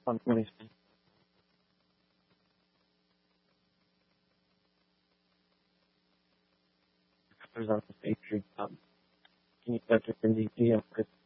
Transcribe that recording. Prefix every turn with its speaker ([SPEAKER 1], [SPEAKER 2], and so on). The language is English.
[SPEAKER 1] Buenísimo. Represents the state street. Can you touch it in DC?